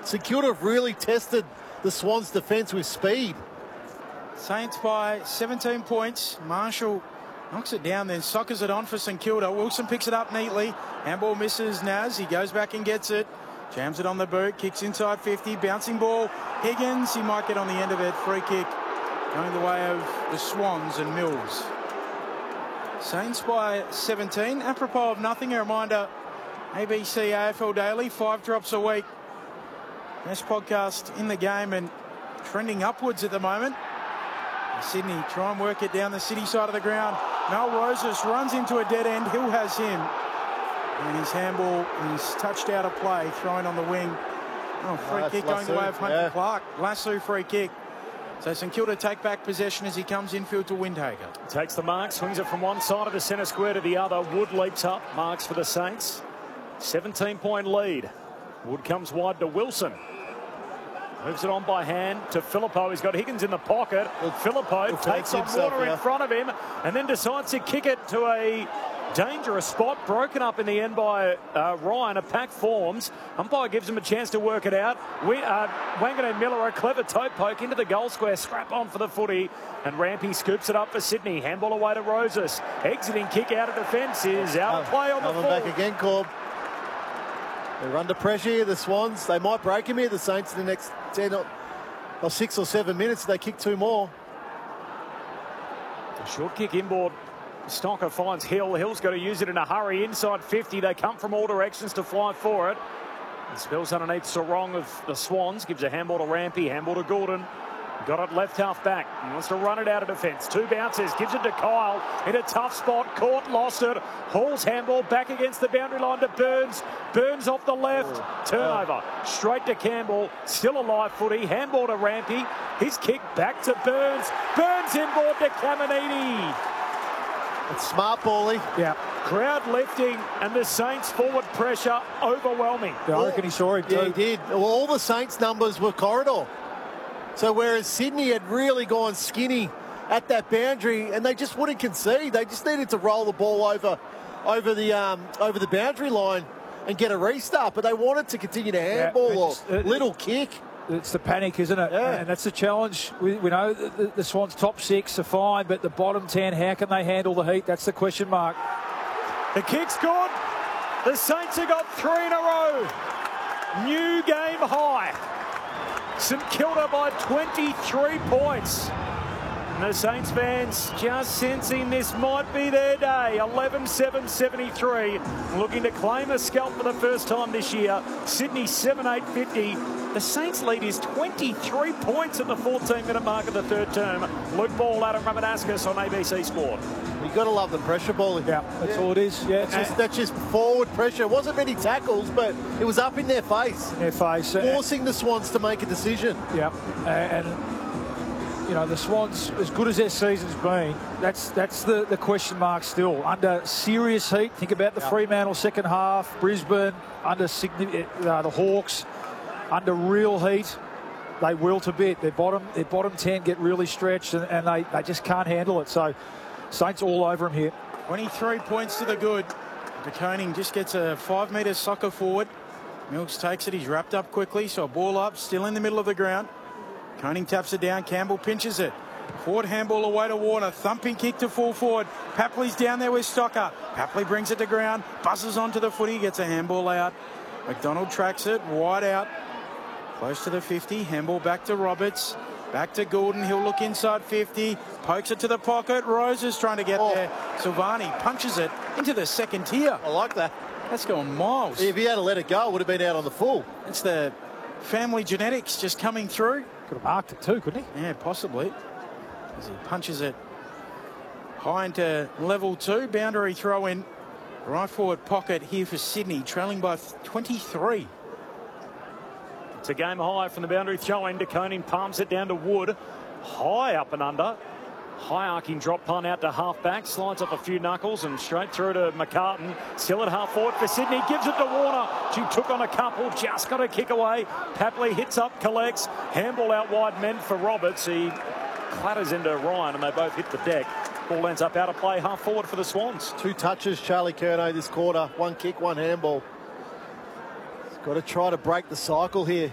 St Kilda have really tested the Swans' defence with speed. Saints by 17 points. Marshall knocks it down, then soccers it on for St Kilda. Wilson picks it up neatly. Handball misses Naz. He goes back and gets it. Jams it on the boot. Kicks inside 50. Bouncing ball. Higgins. He might get on the end of it. Free kick going the way of the Swans and Mills. Saints by 17. Apropos of nothing, a reminder, ABC AFL Daily, 5 drops a week. Best podcast in the game and trending upwards at the moment. Sydney try and work it down the city side of the ground. Mal Rosas runs into a dead end. Hill has him. And his handball is touched out of play, thrown on the wing. Oh, free kick going the way of Hunter Clark. Lasso free kick. So St Kilda take back possession as he comes infield to Windhager. Takes the mark, swings it from one side of the centre square to the other. Wood leaps up, marks for the Saints. 17-point lead. Wood comes wide to Wilson. Moves it on by hand to Filippo. He's got Higgins in the pocket. Filippo takes on water in front of him and then decides to kick it to a dangerous spot. Broken up in the end by Ryan. A pack forms. Umpire gives him a chance to work it out. Wanganeen Miller, a clever toe poke into the goal square. Scrap on for the footy. And Rampy scoops it up for Sydney. Handball away to Rosas. Exiting kick out of defence is out of play on the full. Back again, Corb. They're under pressure here, the Swans. They might break him here, the Saints, in the next 10 or 6 or 7 minutes. They kick 2 more. A short kick inboard. Stocker finds Hill. Hill's got to use it in a hurry. Inside 50. They come from all directions to fly for it. And spills underneath Sarong of the Swans. Gives a handball to Rampy. Handball to Gordon. Got it left half back. He wants to run it out of defence. 2 bounces. Gives it to Kyle in a tough spot. Caught, lost it. Hall's handball back against the boundary line to Burns. Burns off the left. Turnover. Straight to Campbell. Still a live footy. Handball to Rampy. His kick back to Burns. Burns inboard to Caminiti. It's smart, Bally. Yeah. Crowd lifting and the Saints forward pressure overwhelming. Yeah, I reckon he saw it too. Yeah, he did. Well, all the Saints numbers were corridor. So whereas Sydney had really gone skinny at that boundary and they just wouldn't concede, they just needed to roll the ball over the boundary line and get a restart. But they wanted to continue to handball little kick. It's the panic, isn't it? Yeah. And that's the challenge. We know the Swans' top 6 are fine, but the bottom 10, how can they handle the heat? That's the question mark. The kick's good. The Saints have got 3 in a row. New game high. St Kilda by 23 points. And the Saints fans just sensing this might be their day. 11-7-73. Looking to claim a scalp for the first time this year. Sydney 7-8-50. The Saints lead is 23 points at the 14-minute mark of the third term. Luke Ball, Adam Ramanaskas on ABC Sport. You've got to love the pressure, Bally. Yeah, that's all it is. Yeah, that's just forward pressure. It wasn't many tackles, but it was up in their face. In their face. Forcing the Swans to make a decision. Yeah, and you know, the Swans, as good as their season's been, that's the question mark still. Under serious heat, think about the Fremantle second half, Brisbane, under the Hawks, under real heat, they wilt a bit. Their bottom 10 get really stretched and they just can't handle it. So Saints all over them here. 23 points to the good. De Koning just gets a 5-metre soccer forward. Mills takes it, he's wrapped up quickly, so a ball up, still in the middle of the ground. Koning taps it down, Campbell pinches it. Forward handball away to Warner, thumping kick to full forward. Papley's down there with Stocker. Papley brings it to ground, buzzes onto the footy, gets a handball out. McDonald tracks it, wide out. Close to the 50, handball back to Roberts. Back to Gordon, he'll look inside 50, pokes it to the pocket. Rose is trying to get there. Silvani punches it into the second tier. I like that. That's going miles. If he had to let it go, it would have been out on the full. It's the family genetics just coming through. Could have marked it too, couldn't he? Yeah, possibly. As he punches it high into level 2. Boundary throw in. Right forward pocket here for Sydney, trailing by 23. It's a game high from the boundary throw in. De Koning palms it down to Wood. High up and under. High arcing drop punt out to half back. Slides off a few knuckles and straight through to McCartan. Still at half forward for Sydney. Gives it to Warner. She took on a couple. Just got a kick away. Papley hits up, collects. Handball out wide, meant for Roberts. He clatters into Ryan and they both hit the deck. Ball ends up out of play. Half forward for the Swans. 2 touches, Charlie Curnow this quarter. 1 kick, 1 handball. Got to try to break the cycle here.